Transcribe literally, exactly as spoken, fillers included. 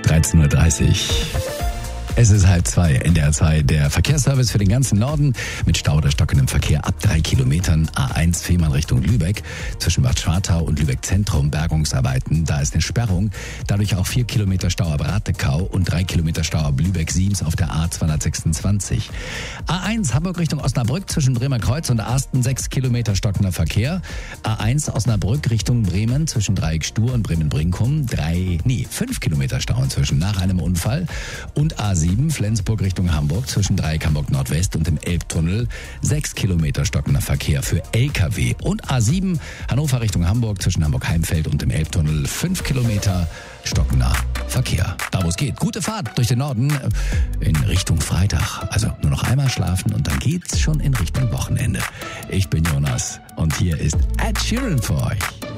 dreizehn Uhr dreißig. Es ist halb zwei, N D R zwei, der Verkehrsservice für den ganzen Norden mit Stau oder stockendem Verkehr ab drei Kilometern A eins Fehmarn Richtung Lübeck zwischen Bad Schwartau und Lübeck Zentrum Bergungsarbeiten. Da ist eine Sperrung, dadurch auch vier Kilometer Stau ab Ratekau und drei Kilometer Stau ab Lübeck-Siems auf der A zweihundertsechsundzwanzig. A eins Hamburg Richtung Osnabrück zwischen Bremer Kreuz und Asten sechs Kilometer stockender Verkehr. A eins Osnabrück Richtung Bremen zwischen Dreieck Stur und Bremen-Brinkum drei, nee, fünf Kilometer Stau inzwischen nach einem Unfall. Und A sieben Flensburg Richtung Hamburg zwischen Dreieck Hamburg Nordwest und dem Elbtunnel sechs Kilometer stockender Verkehr für L K W. Und A sieben Hannover Richtung Hamburg zwischen Hamburg-Heimfeld und dem Elbtunnel fünf Kilometer stockender Verkehr. Da wo es geht. Gute Fahrt durch den Norden in Richtung Freitag. Also nur noch einmal schlafen und dann geht's schon in Richtung Wochenende. Ich bin Jonas und hier ist Ed Sheeran für euch.